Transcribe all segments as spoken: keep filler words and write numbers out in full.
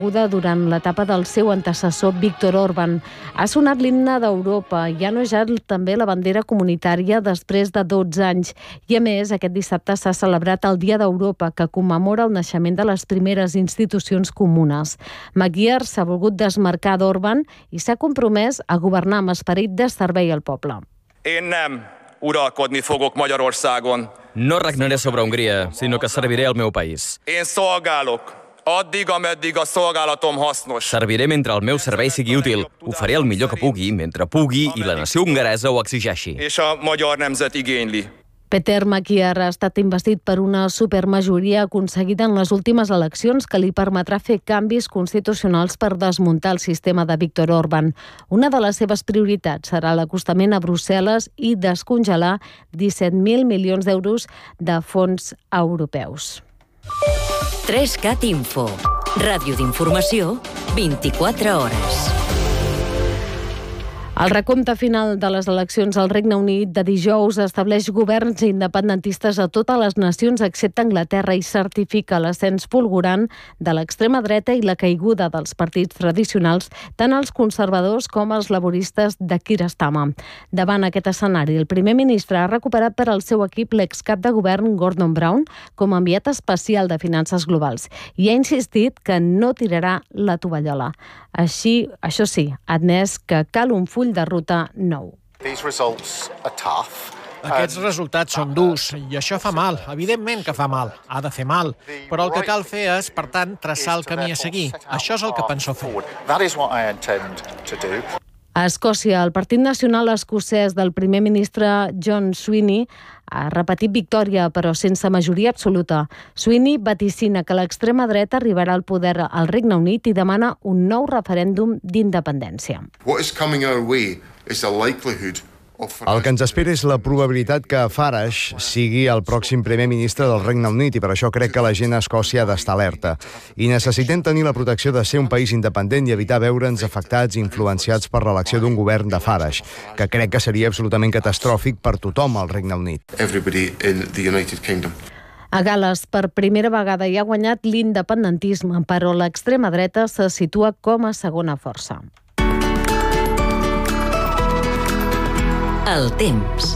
durant l'etapa del seu antecessor Viktor Orbán. Ha sonat l'himne d'Europa i ha enojat també la bandera comunitària després de dotze anys. I a més, aquest dissabte s'ha celebrat el Dia d'Europa, que commemora el naixement de les primeres institucions comunes. Magyar s'ha volgut desmarcar d'Orbán i s'ha compromès a governar amb esperit de servei al poble. Én nem uralkodni fogok Magyarországon. No regnaré sobre Hongria, sinó que serviré al meu país. Én szolgálok. Addig, ameddig a szolgálatom hasznos. Serviré mentre el meu servei sigui útil. Ho faré el millor que pugui, mentre pugui i la nació hongaresa ho exigeixi. És a magyar nemzet igényli. Péter Magyar ha estat investit per una supermajoria aconseguida en les últimes eleccions que li permetrà fer canvis constitucionals per desmuntar el sistema de Viktor Orbán. Una de les seves prioritats serà l'acostament a Brussel·les i descongelar disset mil milions d'euros de fons europeus. tres cat Info. Ràdio d'informació, vint-i-quatre hores. El recompte final de les eleccions al Regne Unit de dijous estableix governs independentistes a totes les nacions excepte Anglaterra i certifica l'ascens fulgurant de l'extrema dreta i la caiguda dels partits tradicionals, tant els conservadors com els laboristes de Keir Starmer. Davant aquest escenari, el primer ministre ha recuperat per al seu equip l'excap de govern Gordon Brown com a enviat especial de finances globals i ha insistit que no tirarà la tovallola. Així, això sí, ha admès que cal un full de ruta nou. Aquests resultats són durs i això fa mal. Evidentment que fa mal. Ha de fer mal. Però el que cal fer és, per tant, traçar el camí a seguir. Això és el que penso fer. A Escòcia, el Partit Nacional Escocès del primer ministre John Sweeney ha repetit victòria, però sense majoria absoluta. Sweeney vaticina que l'extrema dreta arribarà al poder al Regne Unit i demana un nou referèndum d'independència. El que ens espera és la probabilitat que Farage sigui el pròxim primer ministre del Regne Unit i per això crec que la gent a Escòcia ha d'estar alerta. I necessitem tenir la protecció de ser un país independent i evitar veure'ns afectats i influenciats per l'elecció d'un govern de Farage, que crec que seria absolutament catastròfic per tothom al Regne Unit. A Gal·les, per primera vegada hi ha guanyat l'independentisme, però l'extrema dreta se situa com a segona força. El temps.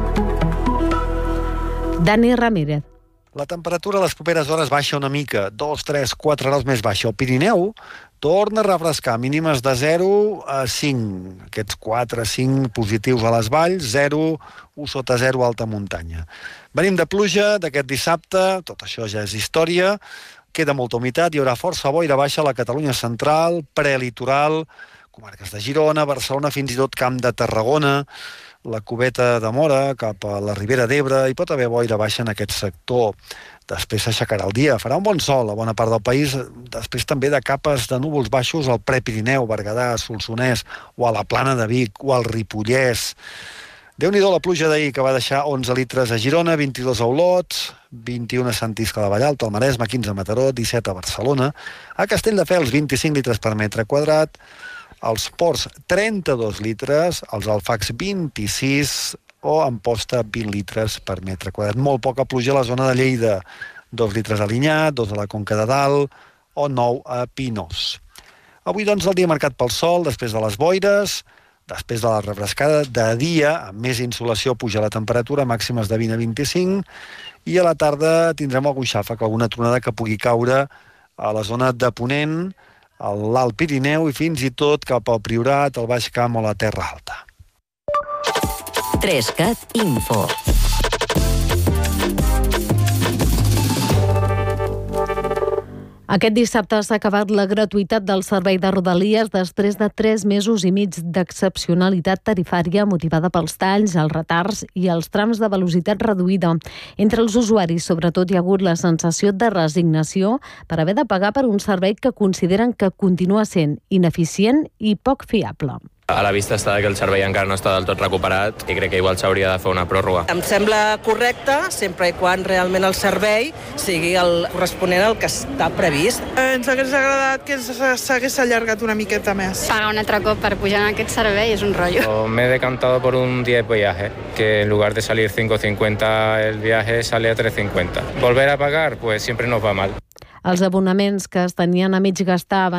Dani Ramírez. La temperatura a les properes hores baixa una mica, dos, tres, quatre graus més baixa. El Pirineu torna a refrescar, mínimes de zero a cinc. Aquests quatre, cinc positius a les valls, zero, u sota zero a alta muntanya. Venim de pluja d'aquest dissabte, tot això ja és història, queda molta humitat, hi haurà força boira baixa a la Catalunya central, prelitoral, comarques de Girona, Barcelona, fins i tot Camp de Tarragona, la Cubeta de Móra, cap a la Ribera d'Ebre, hi pot haver boira baixa en aquest sector. Després s'aixecarà el dia, farà un bon sol a bona part del país, després també de capes de núvols baixos al Prepirineu, Berguedà, Solsonès, o a la Plana de Vic, o al Ripollès. Déu-n'hi-do la pluja d'ahir, que va deixar onze litres a Girona, vint-i-dos a Olot, vint-i-un a Sant Iscle de Vallalta, al Maresme, quinze a Mataró, disset a Barcelona, a Castelldefels, vint-i-cinc litres per metre quadrat, als Ports, trenta-dos litres, als Alfacs, vint-i-sis, o Amposta, vint litres per metre quadrat. Molt poca pluja a la zona de Lleida, dos litres a Linyà, dos a la Conca de Dalt, o nou a Pinós. Avui, doncs, el dia marcat pel sol, després de les boires, després de la refrescada, de dia, amb més insolació, puja la temperatura, màximes de vint a vint-i-cinc, i a la tarda tindrem algun xàfec, alguna tronada que pugui caure a la zona de Ponent, a l'Alt Pirineu i fins i tot cap al Priorat, al Baix Camp o la Terra Alta. tres cat Info. Aquest dissabte s'ha acabat la gratuïtat del servei de Rodalies després de tres mesos i mig d'excepcionalitat tarifària motivada pels talls, els retards i els trams de velocitat reduïda. Entre els usuaris, sobretot, hi ha hagut la sensació de resignació per haver de pagar per un servei que consideren que continua sent ineficient i poc fiable. A la vista està que el servei encara no està del tot recuperat i crec que igual s'hauria de fer una pròrroga. Em sembla correcte, sempre i quan realment el servei sigui el corresponent al que està previst. Ens hagués agradat que s'hagués allargat una miqueta més. Pagar un altre cop per pujar en aquest servei és un rotllo. Me he decantado por un diez viaje, que en lugar de salir cinco cincuenta el viaje sale a tres cincuenta. Volver a pagar, pues siempre nos va mal. Els abonaments que es tenien a mig gastar